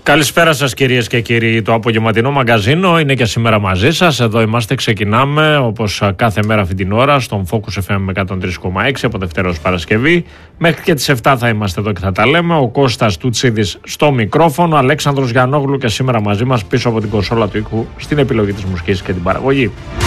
Καλησπέρα σας κυρίες και κύριοι. Το απογευματινό μαγκαζίνο είναι και σήμερα μαζί σας. Εδώ είμαστε, ξεκινάμε όπως κάθε μέρα αυτή την ώρα στον Focus FM 103,6 από Δευτέρα ως Παρασκευή. Μέχρι και τις 7 θα είμαστε εδώ και θα τα λέμε. Ο Κώστας Τουτσίδης στο μικρόφωνο, Αλέξανδρος Γιαννόγλου και σήμερα μαζί μας πίσω από την κονσόλα του ήχου στην επιλογή της μουσικής και την παραγωγή.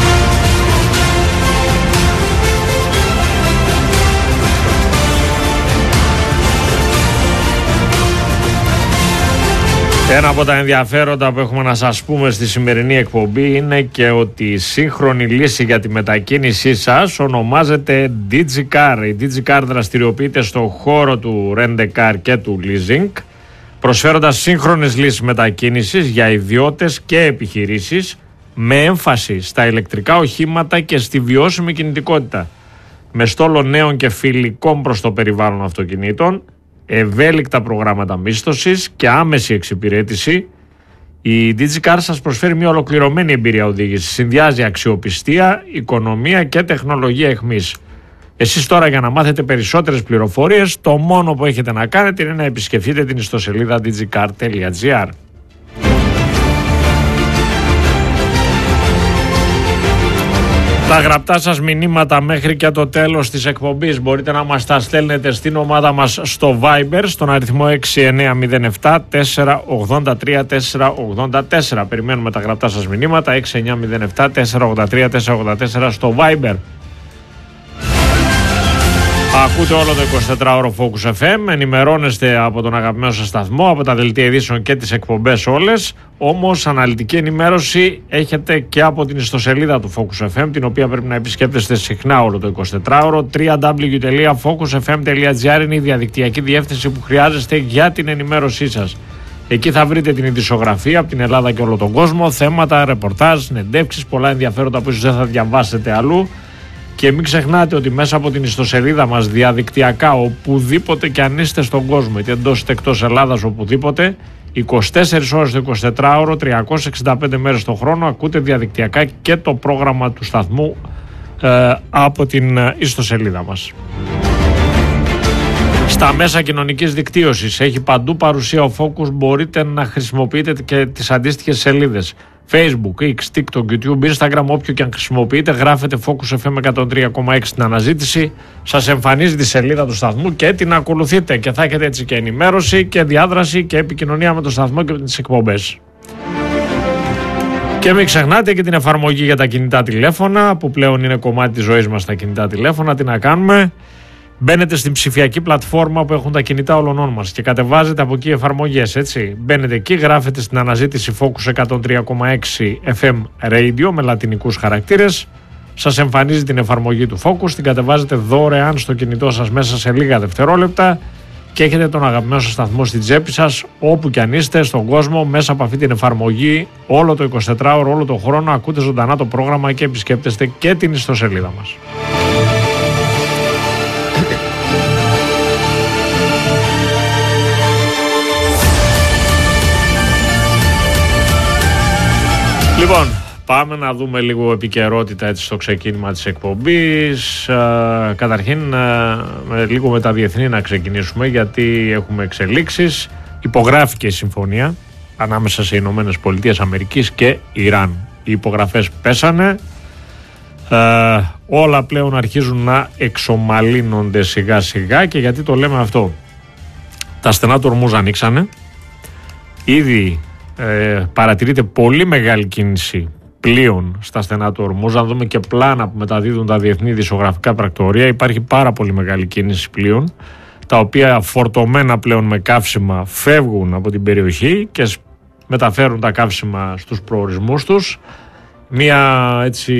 Ένα από τα ενδιαφέροντα που έχουμε να σας πούμε στη σημερινή εκπομπή είναι και ότι η σύγχρονη λύση για τη μετακίνησή σας ονομάζεται DigiCar. Η DigiCar δραστηριοποιείται στον χώρο του Rent-A-Car και του Leasing, προσφέροντας σύγχρονες λύσεις μετακίνησης για ιδιώτες και επιχειρήσεις με έμφαση στα ηλεκτρικά οχήματα και στη βιώσιμη κινητικότητα, με στόλο νέων και φιλικών προς το περιβάλλον αυτοκινήτων, ευέλικτα προγράμματα μίσθωσης και άμεση εξυπηρέτηση. Η DigiCar σας προσφέρει μια ολοκληρωμένη εμπειρία οδήγησης. Συνδυάζει αξιοπιστία, οικονομία και τεχνολογία εχμής. Εσείς τώρα, για να μάθετε περισσότερες πληροφορίες, το μόνο που έχετε να κάνετε είναι να επισκεφτείτε την ιστοσελίδα digicar.gr. Τα γραπτά σας μηνύματα μέχρι και το τέλος της εκπομπής μπορείτε να μας τα στέλνετε στην ομάδα μας στο Viber στον αριθμό 6907 483 484. Περιμένουμε τα γραπτά σας μηνύματα 6907 483 484 στο Viber. Ακούτε όλο το 24ωρο Focus FM, ενημερώνεστε από τον αγαπημένο σας σταθμό, από τα δελτία ειδήσεων και τις εκπομπές όλες. Όμως αναλυτική ενημέρωση έχετε και από την ιστοσελίδα του Focus FM, την οποία πρέπει να επισκέπτεστε συχνά όλο το 24ωρο. www.focusfm.gr είναι η διαδικτυακή διεύθυνση που χρειάζεστε για την ενημέρωσή σας. Εκεί θα βρείτε την ειδησιογραφία από την Ελλάδα και όλο τον κόσμο, θέματα, ρεπορτάζ, συνεντεύξεις, πολλά ενδιαφέροντα που ίσως δεν θα διαβάσετε αλλού. Και μην ξεχνάτε ότι μέσα από την ιστοσελίδα μας διαδικτυακά, οπουδήποτε και αν είστε στον κόσμο, είτε εντός είτε εκτός Ελλάδας, οπουδήποτε, 24 ώρες το 24ωρο, 365 μέρες το χρόνο, ακούτε διαδικτυακά και το πρόγραμμα του σταθμού από την ιστοσελίδα μας. Στα μέσα κοινωνικής δικτύωσης έχει παντού παρουσία ο Focus, μπορείτε να χρησιμοποιείτε και τις αντίστοιχες σελίδες Facebook, X, TikTok, YouTube, Instagram, όποιο και αν χρησιμοποιείτε, γράφετε Focus FM 103,6 στην αναζήτηση, σας εμφανίζει τη σελίδα του σταθμού και την ακολουθείτε και θα έχετε έτσι και ενημέρωση και διάδραση και επικοινωνία με το σταθμό και με τις εκπομπές. Και μην ξεχνάτε και την εφαρμογή για τα κινητά τηλέφωνα, που πλέον είναι κομμάτι της ζωής μας τα κινητά τηλέφωνα. Τι να κάνουμε? Μπαίνετε στην ψηφιακή πλατφόρμα που έχουν τα κινητά όλων μας και κατεβάζετε από εκεί εφαρμογές, έτσι. Μπαίνετε εκεί, γράφετε στην αναζήτηση Focus 103,6 FM Radio με λατινικούς χαρακτήρες. Σας εμφανίζει την εφαρμογή του Focus, την κατεβάζετε δωρεάν στο κινητό σας μέσα σε λίγα δευτερόλεπτα και έχετε τον αγαπημένο σας σταθμό στην τσέπη σας, όπου κι αν είστε στον κόσμο, μέσα από αυτή την εφαρμογή, όλο το 24ωρο, όλο το χρόνο, ακούτε ζωντανά το πρόγραμμα και επισκέπτεστε και την ιστοσελίδα μας. Λοιπόν, πάμε να δούμε λίγο επικαιρότητα έτσι στο ξεκίνημα της εκπομπής. Καταρχήν, λίγο με τα διεθνή να ξεκινήσουμε, γιατί έχουμε εξελίξεις. Υπογράφηκε η συμφωνία ανάμεσα σε Ηνωμένες Πολιτείες Αμερικής και Ιράν. Οι υπογραφές πέσανε. Όλα πλέον αρχίζουν να εξομαλύνονται σιγά σιγά. Και γιατί το λέμε αυτό? Τα στενά του Ορμούζ ανοίξανε. Ήδη παρατηρείται πολύ μεγάλη κίνηση πλοίων στα στενά του Ορμούζ. Αν δούμε και πλάνα που μεταδίδουν τα διεθνή ειδησιογραφικά πρακτορία, υπάρχει πάρα πολύ μεγάλη κίνηση πλοίων, τα οποία φορτωμένα πλέον με καύσιμα φεύγουν από την περιοχή και μεταφέρουν τα καύσιμα στους προορισμούς τους. Μια έτσι